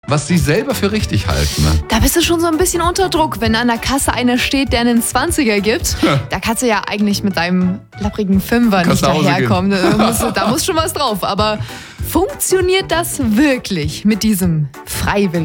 was sie selber für richtig halten. Ne? Da bist du schon so ein bisschen unter Druck, wenn an der Kasse einer steht, der einen 20er gibt. Da kannst du ja eigentlich mit deinem lapprigen Fünfer nicht daherkommen. Da muss schon was drauf. Aber funktioniert das wirklich mit diesem Freiwillig?